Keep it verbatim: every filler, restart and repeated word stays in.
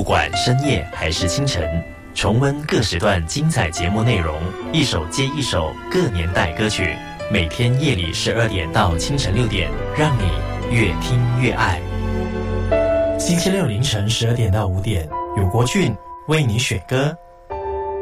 不管深夜还是清晨，重温各时段精彩节目内容，一首接一首各年代歌曲，每天夜里十二点到清晨六点，让你越听越爱。星期六凌晨十二点到五点，有国俊为你选歌，